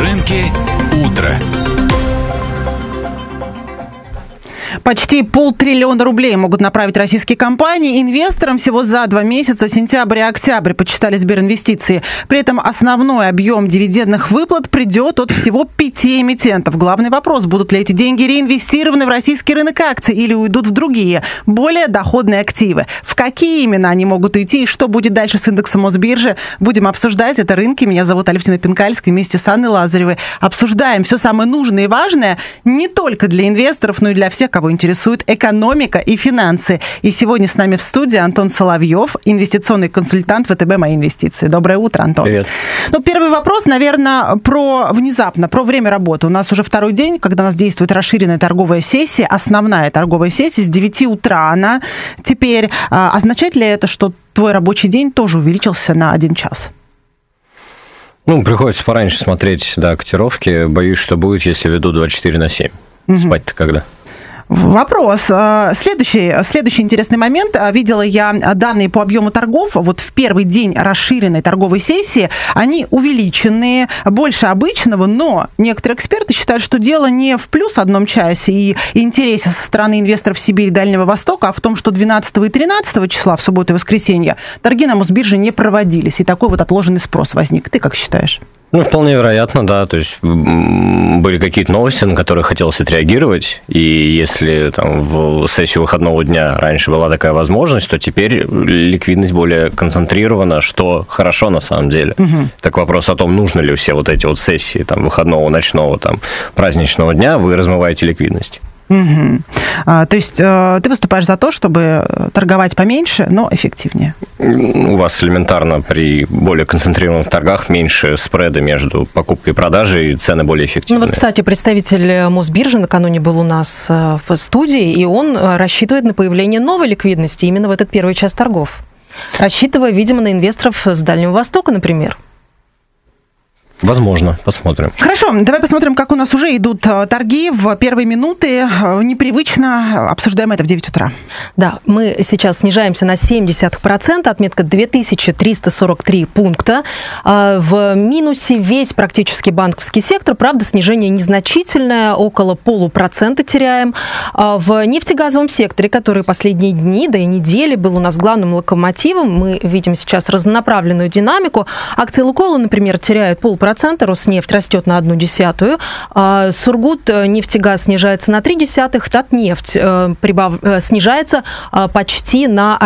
Рынки утро. Почти 500 миллиона рублей могут направить российские компании инвесторам всего за 2 месяца, сентябрь и октябрь, подсчитали Сберинвестиции. При этом основной объем дивидендных выплат придет от всего 5 эмитентов. Главный вопрос, будут ли эти деньги реинвестированы в российский рынок акций или уйдут в другие, более доходные активы. В какие именно они могут уйти и что будет дальше с индексом Мосбиржи, будем обсуждать. Это «Рынки». Меня зовут Алевтина Пинкальская. Вместе с Анной Лазаревой обсуждаем все самое нужное и важное не только для инвесторов, но и для всех, кого интересует экономика и финансы. И сегодня с нами в студии Антон Соловьев, инвестиционный консультант ВТБ «Мои инвестиции». Доброе утро, Антон. Привет. Первый вопрос, наверное, про время работы. У нас уже второй день, когда у нас действует расширенная торговая сессия, основная торговая сессия с 9 утра она. Теперь означает ли это, что твой рабочий день тоже увеличился на 1 час? Приходится пораньше смотреть, котировки. Боюсь, что будет, если веду 24/7. Спать-то когда? Вопрос. Следующий интересный момент. Видела я данные по объему торгов. Вот в первый день расширенной торговой сессии они увеличенные, больше обычного, но некоторые эксперты считают, что дело не в плюс 1 часе и интересе со стороны инвесторов Сибири и Дальнего Востока, а в том, что 12 и 13 числа, в субботу и воскресенье, торги на Мосбирже не проводились. И такой вот отложенный спрос возник. Ты как считаешь? Вполне вероятно, да. То есть были какие-то новости, на которые хотелось отреагировать, и если в сессию выходного дня раньше была такая возможность, то теперь ликвидность более концентрирована, что хорошо на самом деле. Так вопрос о том, нужно ли все вот эти вот сессии выходного, ночного, праздничного дня, вы размываете ликвидность. То есть ты выступаешь за то, чтобы торговать поменьше, но эффективнее? У вас элементарно при более концентрированных торгах меньше спреда между покупкой и продажей, и цены более эффективные. Кстати, представитель Мосбиржи накануне был у нас в студии, и он рассчитывает на появление новой ликвидности именно в этот первый час торгов, рассчитывая, видимо, на инвесторов с Дальнего Востока, например. Возможно, посмотрим. Хорошо, давай посмотрим, как у нас уже идут торги в первые минуты. Непривычно обсуждаем это в 9 утра. Да, мы сейчас снижаемся на 0,7%, отметка 2343 пункта. В минусе весь практически банковский сектор, правда, снижение незначительное, около 0,5% теряем. В нефтегазовом секторе, который последние дни, да и недели был у нас главным локомотивом, мы видим сейчас разнонаправленную динамику. Акции Лукойла, например, теряют 0,5%. Роснефть растет на 0,1%, Сургутнефтегаз снижается на 0,3%, Татнефть снижается почти на